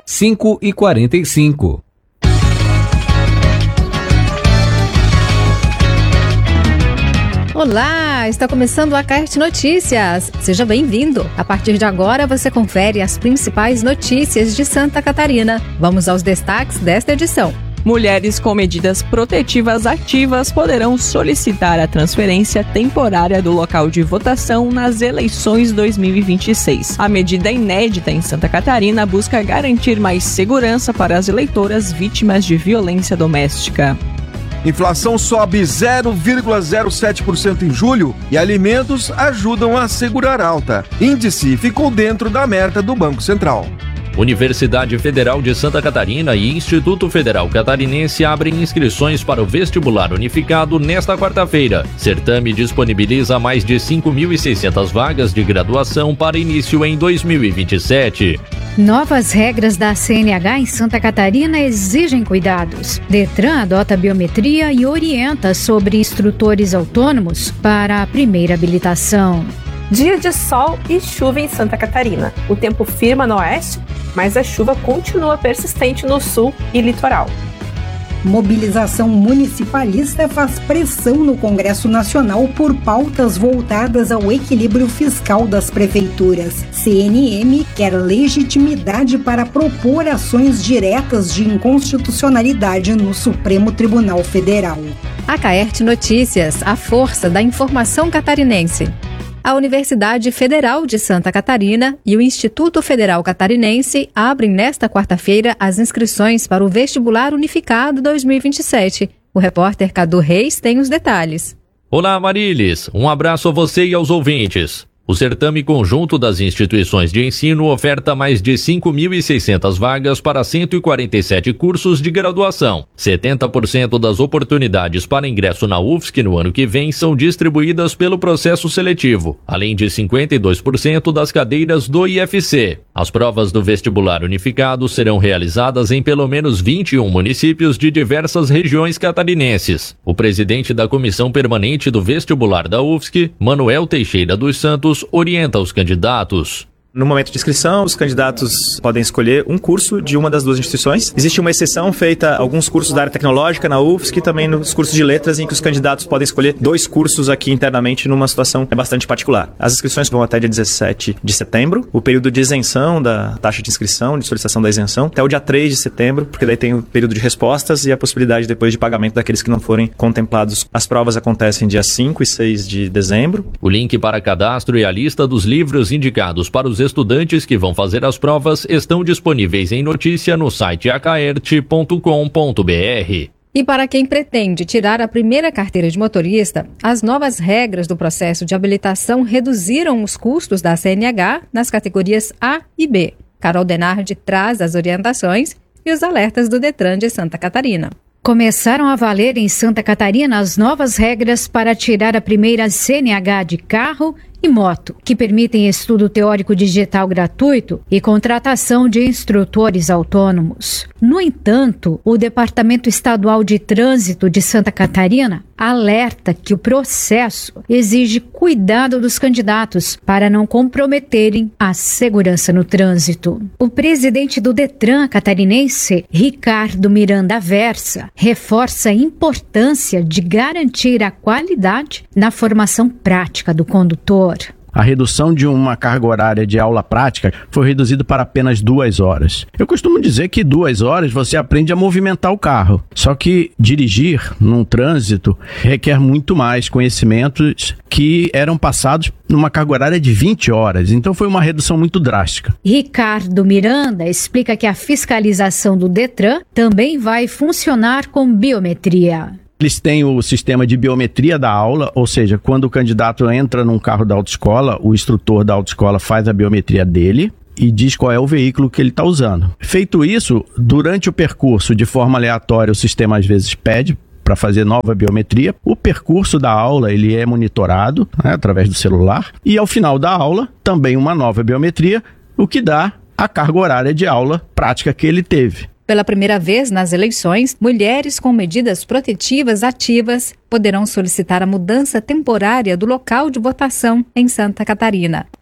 5h45. Olá, está começando a Caerte Notícias. Seja bem-vindo. A partir de agora você confere as principais notícias de Santa Catarina. Vamos aos destaques desta edição. Mulheres com medidas protetivas ativas poderão solicitar a transferência temporária do local de votação nas eleições 2026. A medida inédita em Santa Catarina busca garantir mais segurança para as eleitoras vítimas de violência doméstica. Inflação sobe 0,07% em julho e alimentos ajudam a segurar alta. Índice ficou dentro da meta do Banco Central. Universidade Federal de Santa Catarina e Instituto Federal Catarinense abrem inscrições para o vestibular unificado nesta quarta-feira. Certame disponibiliza mais de 5.600 vagas de graduação para início em 2027. Novas regras da CNH em Santa Catarina exigem cuidados. Detran adota biometria e orienta sobre instrutores autônomos para a primeira habilitação. Dia de sol e chuva em Santa Catarina. O tempo firma no oeste, mas a chuva continua persistente no sul e litoral. Mobilização municipalista faz pressão no Congresso Nacional por pautas voltadas ao equilíbrio fiscal das prefeituras. CNM quer legitimidade para propor ações diretas de inconstitucionalidade no Supremo Tribunal Federal. A Caerte Notícias, a força da informação catarinense. A Universidade Federal de Santa Catarina e o Instituto Federal Catarinense abrem nesta quarta-feira as inscrições para o Vestibular Unificado 2027. O repórter Cadu Reis tem os detalhes. Olá, Marilis. Um abraço a você e aos ouvintes. O certame conjunto das instituições de ensino oferta mais de 5.600 vagas para 147 cursos de graduação. 70% das oportunidades para ingresso na UFSC no ano que vem são distribuídas pelo processo seletivo, além de 52% das cadeiras do IFC. As provas do vestibular unificado serão realizadas em pelo menos 21 municípios de diversas regiões catarinenses. O presidente da Comissão Permanente do Vestibular da UFSC, Manuel Teixeira dos Santos, orienta os candidatos. No momento de inscrição, os candidatos podem escolher um curso de uma das duas instituições. Existe uma exceção feita a alguns cursos da área tecnológica na UFSC e também nos cursos de letras, em que os candidatos podem escolher 2 cursos aqui internamente numa situação bastante particular. As inscrições vão até dia 17 de setembro, o período de isenção da taxa de inscrição, de solicitação da isenção, até o dia 3 de setembro, porque daí tem o período de respostas e a possibilidade depois de pagamento daqueles que não forem contemplados. As provas acontecem dia 5 e 6 de dezembro. O link para cadastro e a lista dos livros indicados para os estudantes que vão fazer as provas estão disponíveis em notícia no site acaerte.com.br. E para quem pretende tirar a primeira carteira de motorista, as novas regras do processo de habilitação reduziram os custos da CNH nas categorias A e B. Carol Denardi traz as orientações e os alertas do Detran de Santa Catarina. Começaram a valer em Santa Catarina as novas regras para tirar a primeira CNH de carro e moto, que permitem estudo teórico digital gratuito e contratação de instrutores autônomos. No entanto, o Departamento Estadual de Trânsito de Santa Catarina alerta que o processo exige cuidado dos candidatos para não comprometerem a segurança no trânsito. O presidente do Detran catarinense, Ricardo Miranda Versa, reforça a importância de garantir a qualidade na formação prática do condutor. A redução de uma carga horária de aula prática foi reduzida para apenas 2 horas. Eu costumo dizer que 2 horas você aprende a movimentar o carro. Só que dirigir num trânsito requer muito mais conhecimentos que eram passados numa carga horária de 20 horas. Então foi uma redução muito drástica. Ricardo Miranda explica que a fiscalização do Detran também vai funcionar com biometria. Eles têm o sistema de biometria da aula, ou seja, quando o candidato entra num carro da autoescola, o instrutor da autoescola faz a biometria dele e diz qual é o veículo que ele está usando. Feito isso, durante o percurso, de forma aleatória, o sistema às vezes pede para fazer nova biometria. O percurso da aula ele é monitorado, através do celular, e ao final da aula, também uma nova biometria, o que dá a carga horária de aula prática que ele teve. Pela primeira vez nas eleições, mulheres com medidas protetivas ativas poderão solicitar a mudança temporária do local de votação em Santa Catarina.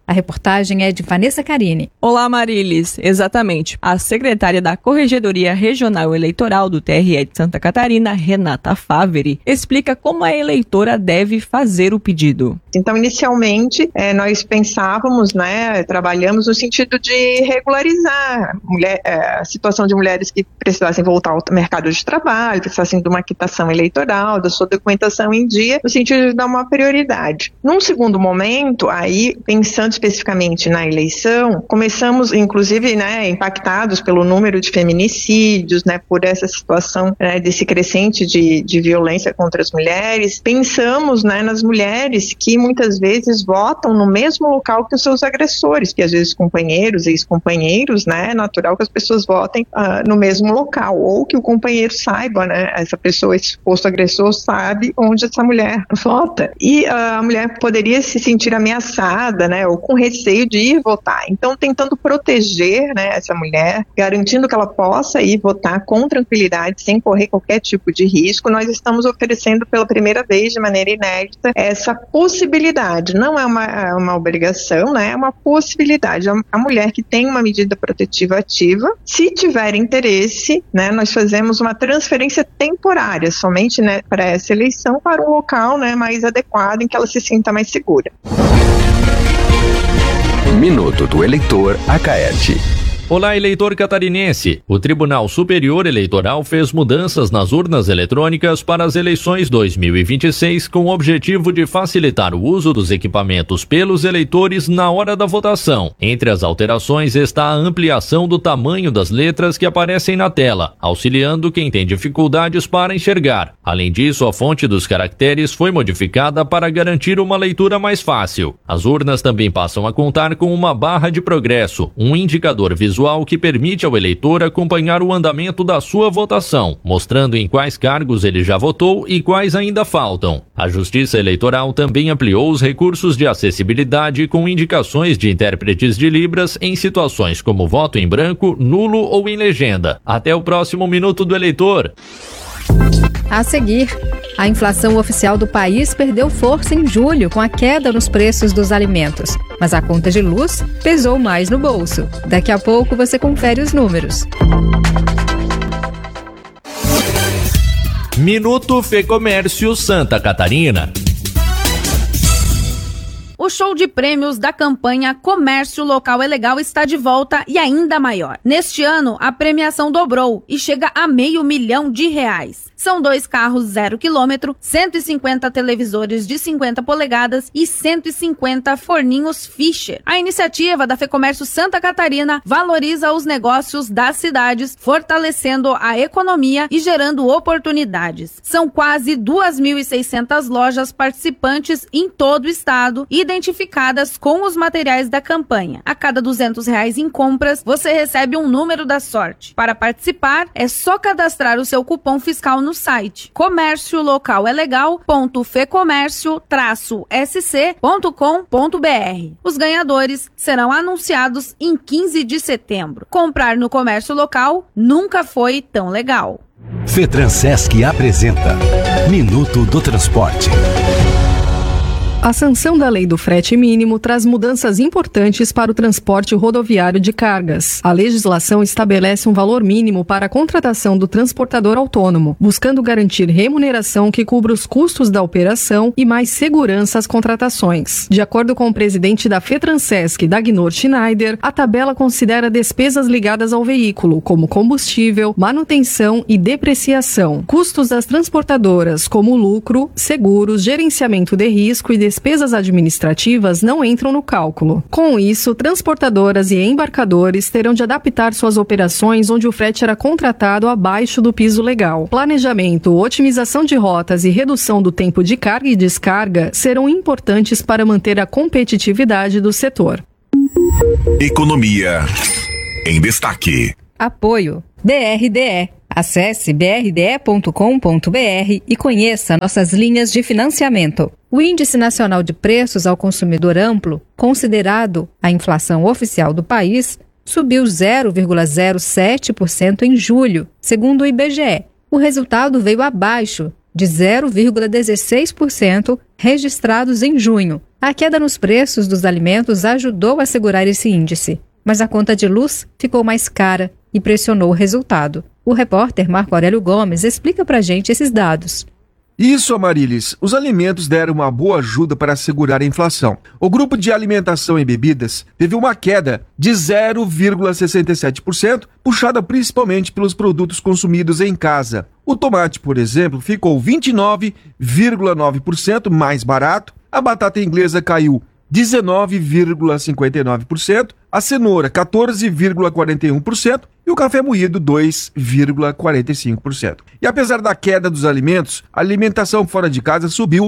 A reportagem é de Vanessa Carini. Olá, Marilis. Exatamente. A secretária da Corregedoria Regional Eleitoral do TRE de Santa Catarina, Renata Faveri, explica como a eleitora deve fazer o pedido. Então, inicialmente, nós pensávamos, trabalhamos no sentido de regularizar a situação de mulheres que precisassem voltar ao mercado de trabalho, precisassem de uma quitação eleitoral, da sua documentação em dia, no sentido de dar uma prioridade. Num segundo momento, aí, pensando especificamente na eleição, começamos, inclusive, impactados pelo número de feminicídios, por essa situação desse crescente de violência contra as mulheres. Pensamos nas mulheres que muitas vezes votam no mesmo local que os seus agressores, que às vezes companheiros, ex-companheiros, é natural que as pessoas votem no mesmo local, ou que o companheiro saiba, essa pessoa, esse suposto agressor, sabe onde essa mulher vota. E a mulher poderia se sentir ameaçada, ou com receio de ir votar. Então, tentando proteger essa mulher, garantindo que ela possa ir votar com tranquilidade, sem correr qualquer tipo de risco, nós estamos oferecendo pela primeira vez, de maneira inédita, essa possibilidade. Não é uma obrigação, é uma possibilidade. A mulher que tem uma medida protetiva ativa, se tiver interesse, nós fazemos uma transferência temporária, somente para essa eleição, para um local mais adequado, em que ela se sinta mais segura. Minuto do Eleitor Acaete. Olá, eleitor catarinense. O Tribunal Superior Eleitoral fez mudanças nas urnas eletrônicas para as eleições 2026 com o objetivo de facilitar o uso dos equipamentos pelos eleitores na hora da votação. Entre as alterações está a ampliação do tamanho das letras que aparecem na tela, auxiliando quem tem dificuldades para enxergar. Além disso, a fonte dos caracteres foi modificada para garantir uma leitura mais fácil. As urnas também passam a contar com uma barra de progresso, um indicador visual que permite ao eleitor acompanhar o andamento da sua votação, mostrando em quais cargos ele já votou e quais ainda faltam. A Justiça Eleitoral também ampliou os recursos de acessibilidade com indicações de intérpretes de Libras em situações como voto em branco, nulo ou em legenda. Até o próximo Minuto do Eleitor. A seguir, a inflação oficial do país perdeu força em julho com a queda nos preços dos alimentos, mas a conta de luz pesou mais no bolso. Daqui a pouco você confere os números. Minuto Fecomércio Santa Catarina. O show de prêmios da campanha Comércio Local é Legal está de volta e ainda maior. Neste ano, a premiação dobrou e chega a R$500 mil. São 2 carros 0 km, 150 televisores de 50 polegadas e 150 forninhos Fischer. A iniciativa da Fecomércio Santa Catarina valoriza os negócios das cidades, fortalecendo a economia e gerando oportunidades. São quase 2.600 lojas participantes em todo o estado, identificadas com os materiais da campanha. A cada R$200 em compras, você recebe um número da sorte. Para participar, é só cadastrar o seu cupom fiscal no site comerciolocalegal.fecomércio-sc.com.br. Os ganhadores serão anunciados em 15 de setembro. Comprar no comércio local nunca foi tão legal. FETRANSESC apresenta Minuto do Transporte. A sanção da lei do frete mínimo traz mudanças importantes para o transporte rodoviário de cargas. A legislação estabelece um valor mínimo para a contratação do transportador autônomo, buscando garantir remuneração que cubra os custos da operação e mais segurança às contratações. De acordo com o presidente da FETRANSESC, Dagnor Schneider, a tabela considera despesas ligadas ao veículo, como combustível, manutenção e depreciação. Custos das transportadoras, como lucro, seguros, gerenciamento de risco e despesas administrativas não entram no cálculo. Com isso, transportadoras e embarcadores terão de adaptar suas operações onde o frete era contratado abaixo do piso legal. Planejamento, otimização de rotas e redução do tempo de carga e descarga serão importantes para manter a competitividade do setor. Economia em destaque. Apoio BRDE. Acesse brde.com.br e conheça nossas linhas de financiamento. O Índice Nacional de Preços ao Consumidor Amplo, considerado a inflação oficial do país, subiu 0,07% em julho, segundo o IBGE. O resultado veio abaixo de 0,16% registrados em junho. A queda nos preços dos alimentos ajudou a segurar esse índice, mas a conta de luz ficou mais cara e pressionou o resultado. O repórter Marco Aurélio Gomes explica pra gente esses dados. Isso, Amarilis. Os alimentos deram uma boa ajuda para segurar a inflação. O grupo de alimentação e bebidas teve uma queda de 0,67%, puxada principalmente pelos produtos consumidos em casa. O tomate, por exemplo, ficou 29,9% mais barato, a batata inglesa caiu 19,59%, a cenoura 14,41% e o café moído 2,45%. E apesar da queda dos alimentos, a alimentação fora de casa subiu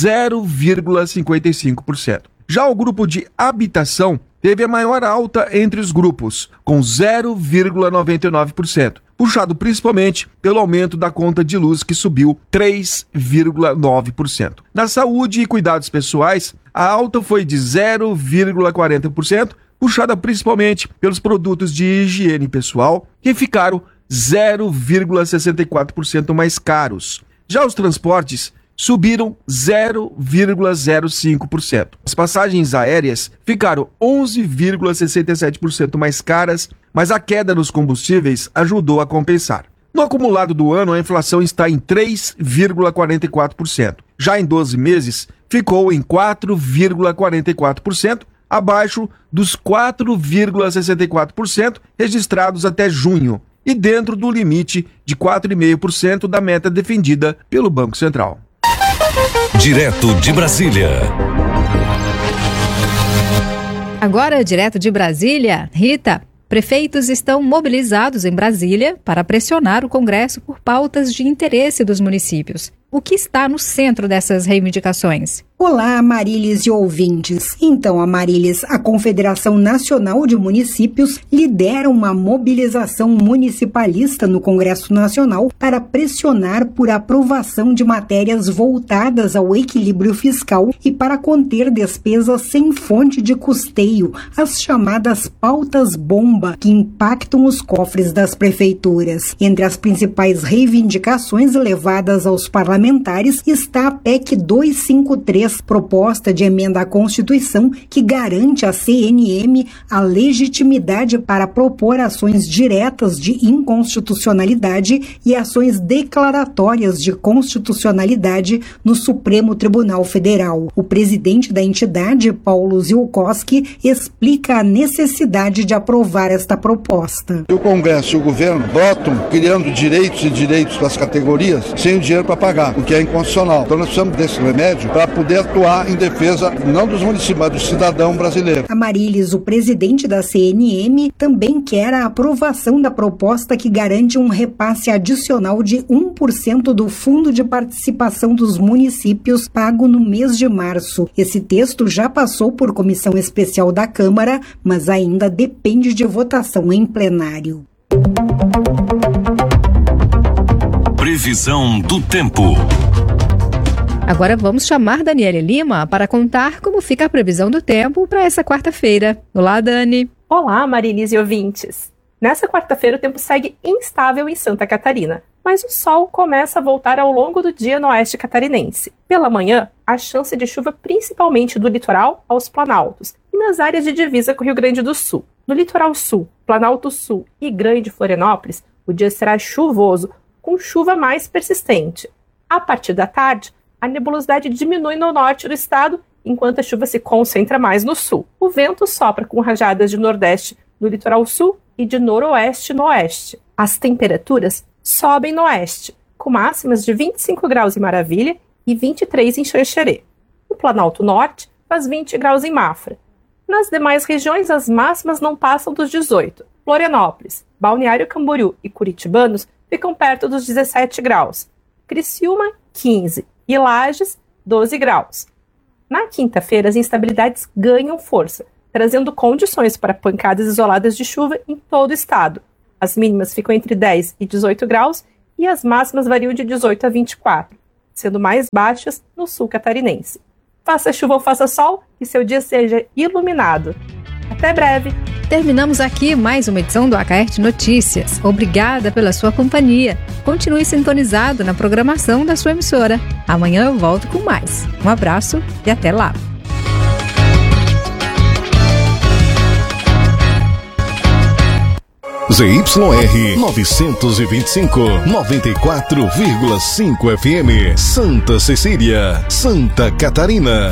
0,55%. Já o grupo de habitação teve a maior alta entre os grupos, com 0,99%, puxado principalmente pelo aumento da conta de luz, que subiu 3,9%. Na saúde e cuidados pessoais, a alta foi de 0,40%, puxada principalmente pelos produtos de higiene pessoal, que ficaram 0,64% mais caros. Já os transportes subiram 0,05%. As passagens aéreas ficaram 11,67% mais caras, mas a queda nos combustíveis ajudou a compensar. No acumulado do ano, a inflação está em 3,44%. Já em 12 meses, ficou em 4,44%, abaixo dos 4,64% registrados até junho e dentro do limite de 4,5% da meta defendida pelo Banco Central. Direto de Brasília. Agora, direto de Brasília, Rita, prefeitos estão mobilizados em Brasília para pressionar o Congresso por pautas de interesse dos municípios. O que está no centro dessas reivindicações? Olá, Amarilis e ouvintes. Então, Amarilis, a Confederação Nacional de Municípios lidera uma mobilização municipalista no Congresso Nacional para pressionar por aprovação de matérias voltadas ao equilíbrio fiscal e para conter despesas sem fonte de custeio, as chamadas pautas bomba, que impactam os cofres das prefeituras. Entre as principais reivindicações levadas aos parlamentares está a PEC 253, proposta de emenda à Constituição que garante à CNM a legitimidade para propor ações diretas de inconstitucionalidade e ações declaratórias de constitucionalidade no Supremo Tribunal Federal. O presidente da entidade, Paulo Ziolkowski, explica a necessidade de aprovar esta proposta. O Congresso e o governo botam criando direitos e direitos para as categorias sem o dinheiro para pagar, o que é inconstitucional. Então nós precisamos desse remédio para poder atuar em defesa não dos municípios, mas do cidadão brasileiro. Amarilis, o presidente da CNM, também quer a aprovação da proposta que garante um repasse adicional de 1% do Fundo de Participação dos Municípios pago no mês de março. Esse texto já passou por comissão especial da Câmara, mas ainda depende de votação em plenário. Previsão do tempo. Agora vamos chamar Daniele Lima para contar como fica a previsão do tempo para essa quarta-feira. Olá, Dani. Olá, Amarilis e ouvintes. Nessa quarta-feira o tempo segue instável em Santa Catarina, mas o sol começa a voltar ao longo do dia no oeste catarinense. Pela manhã, há chance de chuva principalmente do litoral aos planaltos e nas áreas de divisa com o Rio Grande do Sul. No litoral sul, Planalto Sul e Grande Florianópolis, o dia será chuvoso, com chuva mais persistente. A partir da tarde, a nebulosidade diminui no norte do estado, enquanto a chuva se concentra mais no sul. O vento sopra com rajadas de nordeste no litoral sul e de noroeste no oeste. As temperaturas sobem no oeste, com máximas de 25 graus em Maravilha e 23 em Xanxerê. No Planalto Norte, faz 20 graus em Mafra. Nas demais regiões, as máximas não passam dos 18. Florianópolis, Balneário Camboriú e Curitibanos ficam perto dos 17 graus. Criciúma, 15. E Lages, 12 graus. Na quinta-feira, as instabilidades ganham força, trazendo condições para pancadas isoladas de chuva em todo o estado. As mínimas ficam entre 10 e 18 graus e as máximas variam de 18 a 24, sendo mais baixas no sul catarinense. Faça chuva ou faça sol, que seu dia seja iluminado. Até breve! Terminamos aqui mais uma edição do Acaerte Notícias. Obrigada pela sua companhia. Continue sintonizado na programação da sua emissora. Amanhã eu volto com mais. Um abraço e até lá. ZYR 925, 94,5 FM, Santa Cecília, Santa Catarina.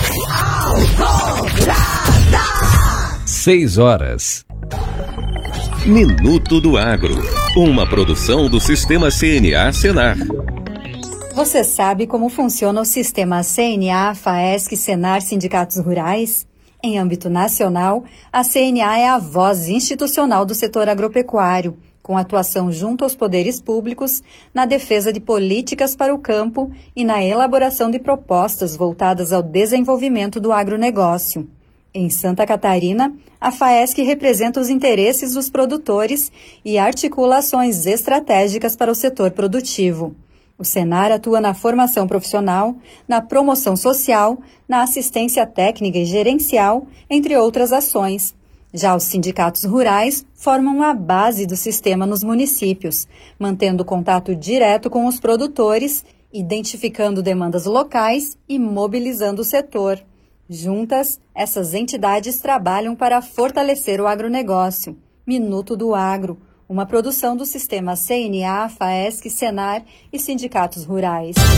6 horas. Minuto do Agro, uma produção do Sistema CNA Senar. Você sabe como funciona o sistema CNA, FAESC, Senar, Sindicatos Rurais? Em âmbito nacional, a CNA é a voz institucional do setor agropecuário, com atuação junto aos poderes públicos, na defesa de políticas para o campo e na elaboração de propostas voltadas ao desenvolvimento do agronegócio. Em Santa Catarina, a FAESC representa os interesses dos produtores e articula ações estratégicas para o setor produtivo. O Senar atua na formação profissional, na promoção social, na assistência técnica e gerencial, entre outras ações. Já os sindicatos rurais formam a base do sistema nos municípios, mantendo contato direto com os produtores, identificando demandas locais e mobilizando o setor. Juntas, essas entidades trabalham para fortalecer o agronegócio. Minuto do Agro, uma produção do sistema CNA, FAESC, Senar e sindicatos rurais.